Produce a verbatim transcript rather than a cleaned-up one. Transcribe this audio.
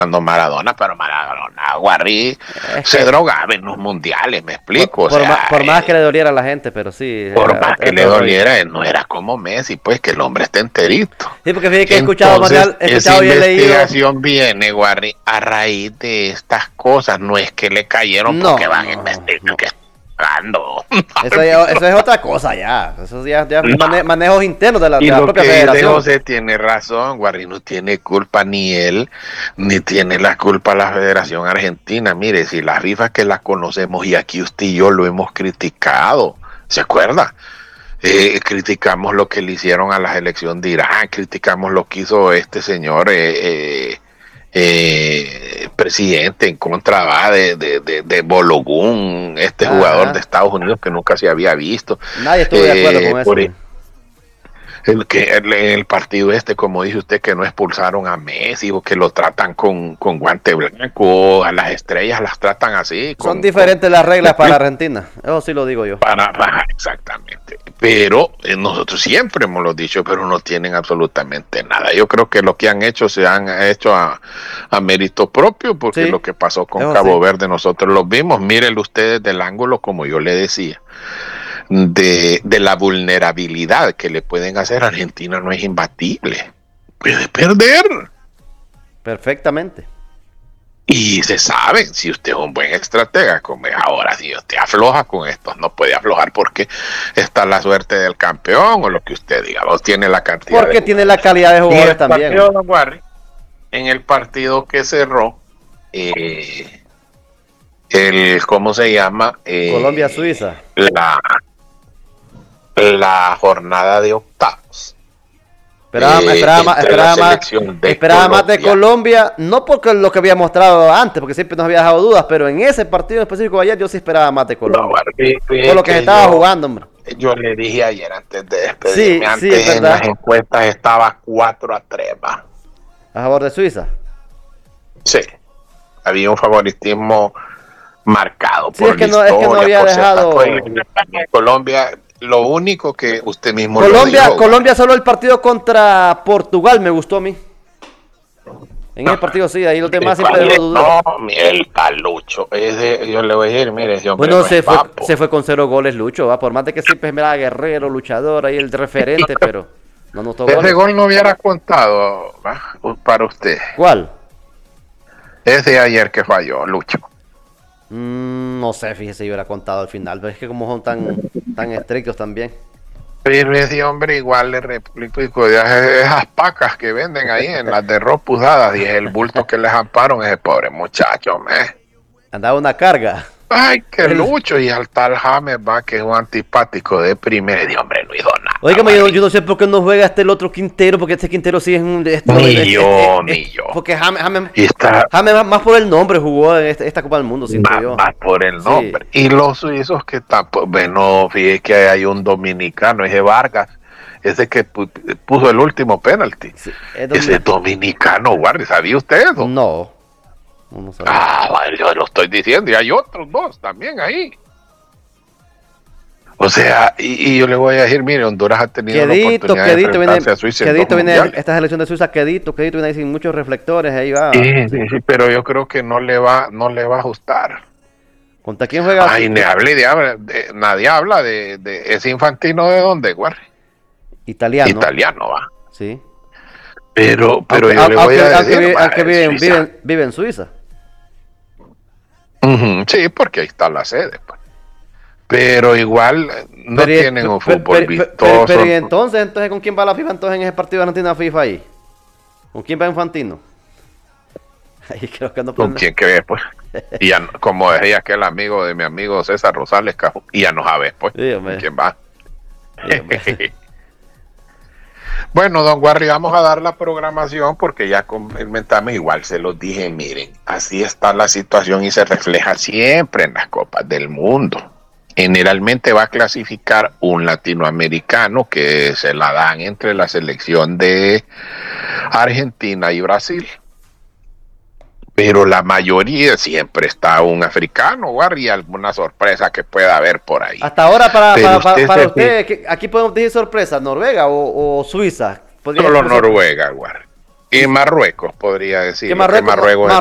Maradona, pero Maradona, Guarri, Es se que, drogaba en los mundiales, me explico, por, o por, ma- sea, por más que eh, le doliera a la gente, pero sí, por era más otro, que le otro rollo. doliera, él no era como Messi, pues que el hombre está enterito. Sí, porque fíjate que he escuchado, Entonces, material- he esa escuchado y he leído. investigación viene, Guarri, a raíz de estas cosas, no es que le cayeron porque No, van a no, investigar no. que están pagando. Eso, ya- eso es otra cosa ya. Eso ya, ya mane- manejos internos de la, de Y la lo propia que dice federación. José tiene razón, Guarri no tiene culpa ni él, ni tiene la culpa la Federación Argentina. Mire, si la FIFA que la conocemos y aquí usted y yo lo hemos criticado, ¿se acuerda? Eh, criticamos lo que le hicieron a la selección de Irán, criticamos lo que hizo este señor eh, eh, eh, presidente en contra va, de, de, de, de Bologun, este jugador de Ajá. Estados Unidos que nunca se había visto. Nadie estuvo de acuerdo Eh, con eso, por, hombre. el que el, el partido este, como dice usted, que no expulsaron a Messi o que lo tratan con, con guante blanco, a las estrellas las tratan así. Son Con, diferentes con, las reglas para Argentina. Eso sí lo digo yo. para, para, exactamente. Pero eh, nosotros siempre hemos lo dicho, pero no tienen absolutamente nada. Yo creo que lo que han hecho se han hecho a, a mérito propio, porque Sí, lo que pasó con eso Cabo sí. Verde nosotros lo vimos. Mírenlo ustedes del ángulo, como yo le decía. De, de la vulnerabilidad que le pueden hacer a Argentina no es imbatible, puede perder Perfectamente. y se sabe si usted es un buen estratega, como es ahora, si usted afloja con esto, no puede aflojar porque está la suerte del campeón o lo que usted diga, o tiene la cantidad Porque de tiene la calidad de y el jugadores también. partido, don Guarri, en el partido que cerró eh, el, ¿cómo se llama? Eh, Colombia-Suiza. la la jornada de octavos. Esperaba, Eh, esperaba, más, entre esperaba, la más, selección de esperaba más de Colombia. Colombia, no porque lo que había mostrado antes, porque siempre nos había dejado dudas, pero en ese partido específico de ayer yo sí esperaba más de No, Colombia. Barbie, Por lo que se estaba yo, jugando, hombre. yo le dije ayer antes de Sí, despedirme, sí, es antes en las verdad. encuestas estaba cuatro a tres, va. A favor de Suiza. Sí, había un favoritismo marcado Sí, por es que la no, es que no historia, había por ciertas dejado. cosas. Colombia, lo único que usted mismo lo Colombia, dijo, Colombia solo el partido contra Portugal me gustó a mí. En ese partido sí, ahí los demás siempre dejó dudar. no, mire, el talucho, ese, yo le voy a decir, mire, ese hombre Bueno, no se es fue, papo. se fue con cero goles Lucho, va, por más de que siempre era guerrero, luchador, ahí el referente, pero no anotó Ese goles. gol no hubiera contado, ¿va? Para usted. ¿Cuál? Ese ayer que falló, Lucho. Mm, no sé, fíjese, yo hubiera contado al final, pero es que como son tan, tan estrictos también. Pero ese hombre igual le replico de esas pacas que venden ahí en las de ropudadas y es el bulto que les amparon ese pobre muchacho, me. Andaba una carga. Ay, qué El- Lucho, y al tal James va que es un antipático de primera, y hombre, no hizo nada. Óigame, yo, Barry. yo no sé por qué no juega este el otro Quintero, porque este Quintero sí es un... Este, Ni este- yo, este- ni yo. Porque James, James, Y está James más, más por el nombre jugó en este- esta Copa del Mundo, siento más, yo. más por el Sí. nombre. Y los suizos que tampoco, bueno, fíjese que hay un dominicano, ese Vargas, ese que pu- puso el último penalti. Sí, es Ese donde- dominicano, guarde, ¿sabía usted eso? No. No, no sabía. Ah, vale, yo lo estoy diciendo, y hay otros dos también ahí. O sea, y, y yo le voy a decir, mire, Honduras ha tenido la Quedito, oportunidad quedito de viene, enfrentarse a Suiza en quedito dos viene mundiales. esta selección de Suiza, quedito, quedito viene ahí sin muchos reflectores, ahí va. Sí, sí, sí, pero yo creo que no le va, no le va a ajustar. ¿Contra quién juega? Ay, ni hable de, habla- de- nadie habla de, de ese Infantino de dónde, guarde. Italiano. Italiano va. Sí. Pero, pero Aunque- yo le voy aunque- a aunque decir, vive- va, aunque vive, en- Suiza. vive en- vive en Suiza. Ujú, sí, porque ahí está la sede, pues. Pero igual eh, no Pero y- tienen un pero- fútbol pero- pero- vistoso. pero ¿y entonces, entonces, ¿con quién va la FIFA entonces en ese partido de Argentina-FIFA ahí? ¿Con quién va Infantino? Ahí creo que no ¿Con pueden- quién que ve, pues? Y ya, no- como decía aquel amigo de mi amigo César Rosales, Caju, y ya no sabes, pues, Sí, hombre. ¿con quién va? Sí, hombre. Bueno, don Guarri, vamos a dar la programación porque ya comentamos, igual se los dije, miren, así está la situación y se refleja siempre en las copas del mundo. Generalmente va a clasificar un latinoamericano que se la dan entre la selección de Argentina y Brasil. Pero la mayoría siempre está un africano, Guarri, y alguna sorpresa que pueda haber por ahí. Hasta ahora, para, Pero para, para, usted para se usted, ¿qué- aquí podemos decir sorpresa, ¿Noruega o, o Suiza? Podría Solo ser sorpresa. Noruega, Guarri. Y Marruecos, podría decir. Que Marruecos, Marruecos